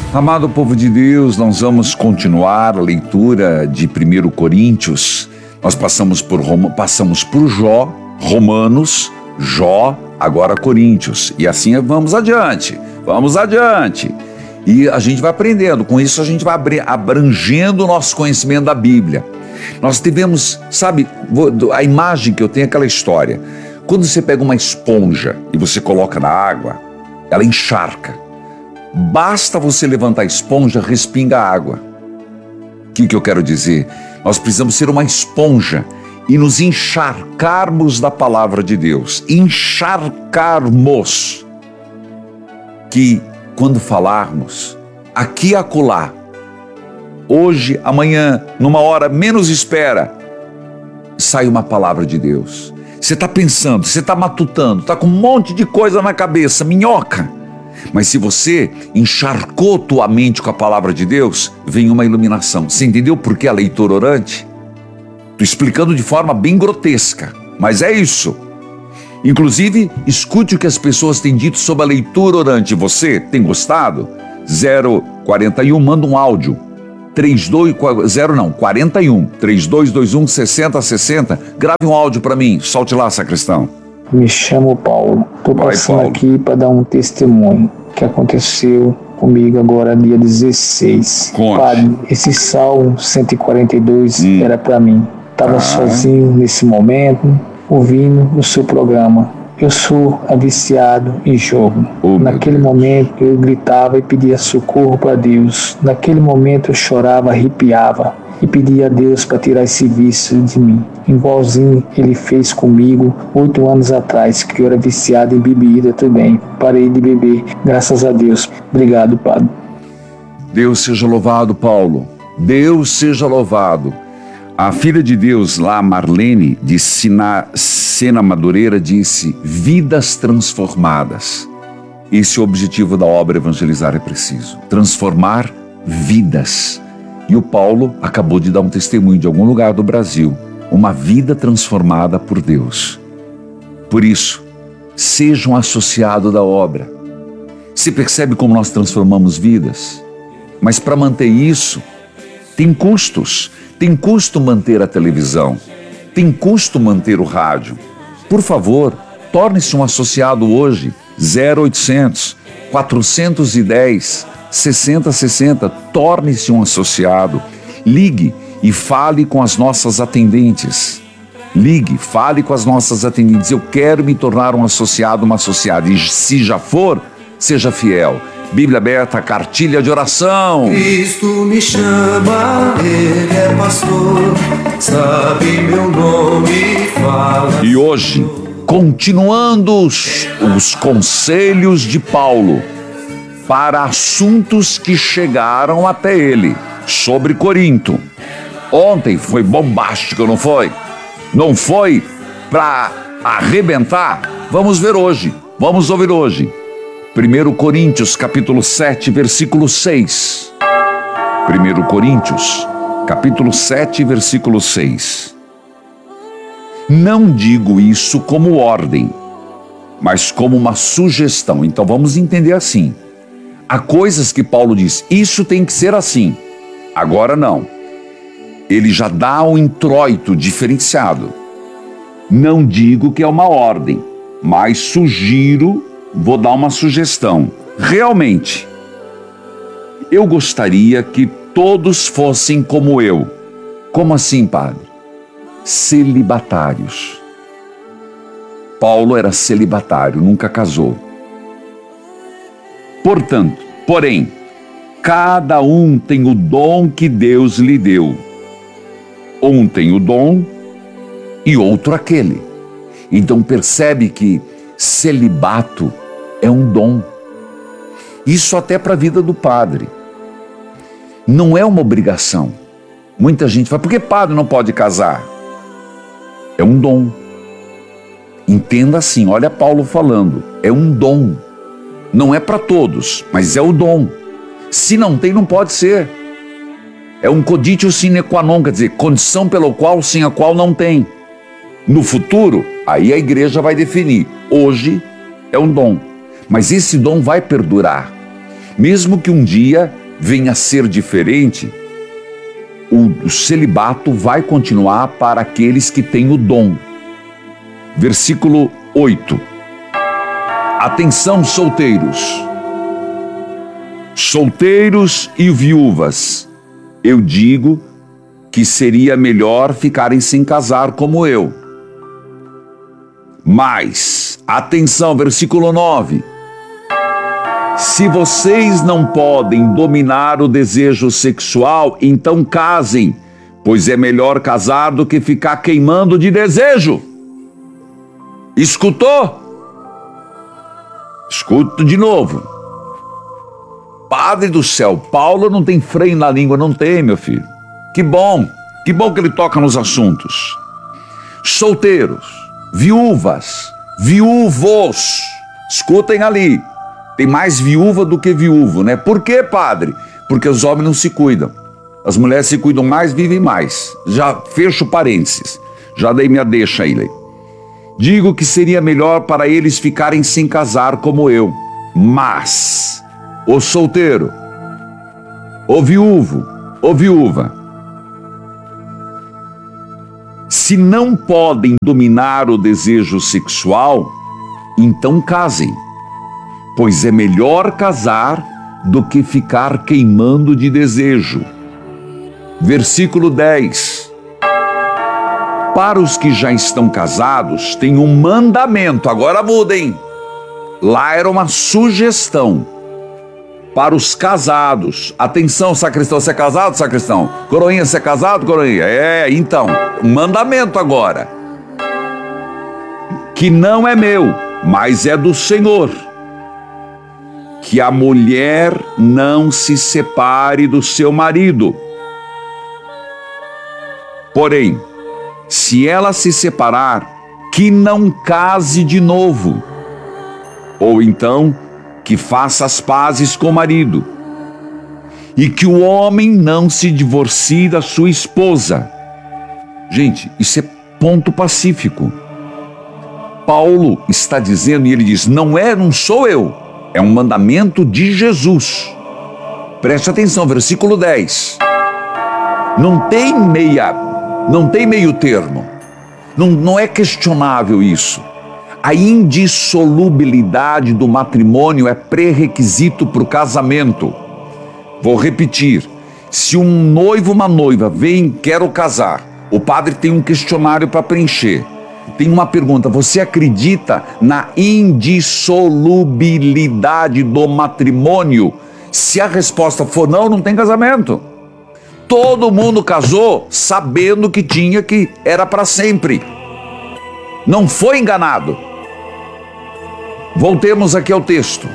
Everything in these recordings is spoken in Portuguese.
Amado povo de Deus, nós vamos continuar a leitura de 1 Coríntios. Nós passamos por Jó, Romanos, Jó, agora Coríntios. E assim vamos adiante. E a gente vai aprendendo. Com isso a gente vai abrangendo o nosso conhecimento da Bíblia. Nós tivemos, sabe, a imagem que eu tenho é aquela história. Quando você pega uma esponja e você coloca na água, ela encharca. Basta você levantar a esponja, respinga a água. O que eu quero dizer? Nós precisamos ser uma esponja e nos encharcarmos da palavra de Deus. Encharcarmos. Que quando falarmos, aqui e acolá, hoje, amanhã, numa hora menos espera, sai uma palavra de Deus. Você está pensando, você está matutando, está com um monte de coisa na cabeça, minhoca. Mas se você encharcou tua mente com a palavra de Deus, vem uma iluminação. Você entendeu por que a leitura orante? Estou explicando de forma bem grotesca, mas é isso. Inclusive, escute o que as pessoas têm dito sobre a leitura orante. Você tem gostado? 041, manda um áudio. 3221 6060. Grave um áudio para mim. Solte lá, sacristão. Me chamo Paulo. Estou passando aqui para dar um testemunho que aconteceu comigo agora dia 16. Padre, esse Salmo 142 era para mim. Estava sozinho nesse momento, ouvindo o seu programa. Eu sou viciado em jogo. Naquele momento eu gritava e pedia socorro para Deus. Naquele momento eu chorava, arrepiava e pedia a Deus para tirar esse vício de mim. Igualzinho ele fez comigo 8 anos atrás, que eu era viciado em bebida também. Parei de beber, graças a Deus. Obrigado, Padre. Deus seja louvado, Paulo. Deus seja louvado. A filha de Deus lá, Marlene, de Sena Madureira, disse: vidas transformadas. Esse é o objetivo da obra Evangelizar é Preciso. Transformar vidas. E o Paulo acabou de dar um testemunho de algum lugar do Brasil. Uma vida transformada por Deus. Por isso, seja um associado da obra. Você percebe como nós transformamos vidas? Mas para manter isso, tem custos. Tem custo manter a televisão. Tem custo manter o rádio. Por favor, torne-se um associado hoje. 0800 410 6060. Torne-se um associado. Ligue e fale com as nossas atendentes. Fale com as nossas atendentes. Eu quero me tornar um associado, uma associada. E se já for, seja fiel. Bíblia aberta, cartilha de oração. Cristo me chama, Ele é pastor, sabe meu nome, fala. E hoje, continuando os conselhos de Paulo para assuntos que chegaram até ele, sobre Corinto. Ontem foi bombástico, não foi? Não foi para arrebentar? Vamos ver hoje, vamos ouvir hoje. 1 Coríntios, capítulo 7, versículo 6. 1 Coríntios, capítulo 7, versículo 6. Não digo isso como ordem, mas como uma sugestão. Então vamos entender assim. Há coisas que Paulo diz, isso tem que ser assim. Agora não. Ele já dá um introito diferenciado. Não digo que é uma ordem, mas sugiro. Vou dar uma sugestão. Realmente, eu gostaria que todos fossem como eu. Como assim, padre? Celibatários. Paulo era celibatário, nunca casou. Porém, cada um tem o dom que Deus lhe deu. Um tem o dom e outro aquele. Então percebe que celibato é um dom. Isso até para a vida do padre. Não é uma obrigação. Muita gente fala, por que padre não pode casar? É um dom. Entenda assim, olha Paulo falando, é um dom. Não é para todos, mas é o dom. Se não tem, não pode ser. É um conditio sine qua non, quer dizer, condição pela qual, sem a qual não tem. No futuro, aí a igreja vai definir. Hoje é um dom, mas esse dom vai perdurar. Mesmo que um dia venha a ser diferente, o celibato vai continuar para aqueles que têm o dom. Versículo 8. Atenção, solteiros. Solteiros e viúvas, eu digo que seria melhor ficarem sem casar como eu. Mas, atenção, versículo 9. Se vocês não podem dominar o desejo sexual, então casem, pois é melhor casar do que ficar queimando de desejo. Escutou? Escuta de novo. Padre do céu, Paulo não tem freio na língua, não tem, meu filho. Que bom que ele toca nos assuntos. Solteiros, viúvas, viúvos, escutem ali. Tem mais viúva do que viúvo, né? Por quê, padre? Porque os homens não se cuidam. As mulheres se cuidam mais, vivem mais. Já fecho parênteses. Já dei minha deixa aí. Digo que seria melhor para eles ficarem sem casar como eu. Mas o solteiro, o viúvo, ou viúva, se não podem dominar o desejo sexual, então casem. Pois é melhor casar do que ficar queimando de desejo. Versículo 10. Para os que já estão casados, tem um mandamento. Agora mudem. Lá era uma sugestão. Para os casados. Atenção, sacristão, você é casado, sacristão? Coroinha, você é casado, coroinha? Então, um mandamento agora. Que não é meu, mas é do Senhor. Que a mulher não se separe do seu marido. Porém, se ela se separar, que não case de novo. Ou então, que faça as pazes com o marido. E que o homem não se divorcie da sua esposa. Gente, isso é ponto pacífico. Paulo está dizendo, e ele diz, não sou eu. É um mandamento de Jesus. Preste atenção, versículo 10. Não tem meio termo. Não é questionável isso. A indissolubilidade do matrimônio é pré-requisito para o casamento. Vou repetir. Se um noivo ou uma noiva vem, quero casar, o padre tem um questionário para preencher. Tem uma pergunta, você acredita na indissolubilidade do matrimônio? Se a resposta for não, não tem casamento. Todo mundo casou sabendo que era para sempre. Não foi enganado. Voltemos aqui ao texto.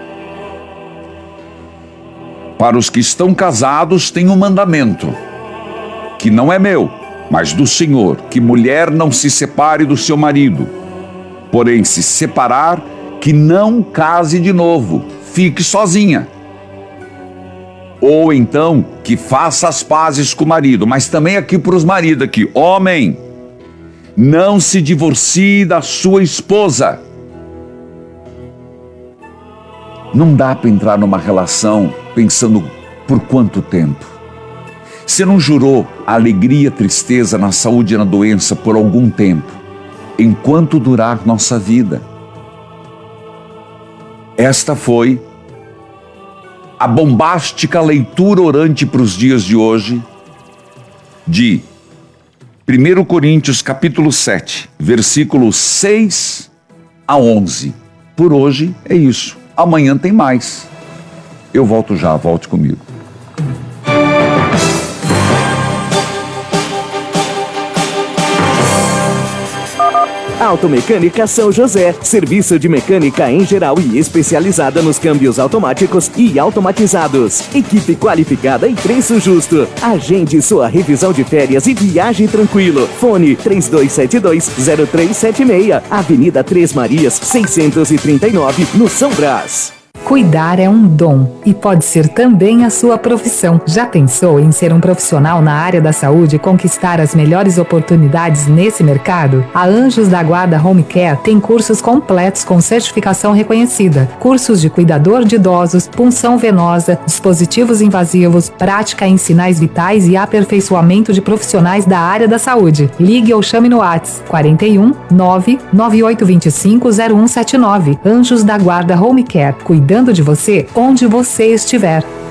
Para os que estão casados tem um mandamento, que não é meu, mas do Senhor, que mulher não se separe do seu marido. Porém, se separar, que não case de novo, fique sozinha. Ou então, que faça as pazes com o marido. Mas também aqui para os maridos aqui, homem, não se divorcie da sua esposa. Não dá para entrar numa relação pensando por quanto tempo. Você não jurou a alegria, tristeza na saúde e na doença por algum tempo, enquanto durar nossa vida. Esta foi a bombástica leitura orante para os dias de hoje de 1 Coríntios capítulo 7, versículos 6 a 11. Por hoje é isso. Amanhã tem mais. Eu volto já, volte comigo. Automecânica São José, serviço de mecânica em geral e especializada nos câmbios automáticos e automatizados. Equipe qualificada e preço justo. Agende sua revisão de férias e viaje tranquilo. Fone 3272-0376, Avenida Três Marias, 639, no São Brás. Cuidar é um dom e pode ser também a sua profissão. Já pensou em ser um profissional na área da saúde e conquistar as melhores oportunidades nesse mercado? A Anjos da Guarda Home Care tem cursos completos com certificação reconhecida. Cursos de cuidador de idosos, punção venosa, dispositivos invasivos, prática em sinais vitais e aperfeiçoamento de profissionais da área da saúde. Ligue ou chame no WhatsApp 41 99825 0179. Anjos da Guarda Home Care, cuidando de você onde você estiver.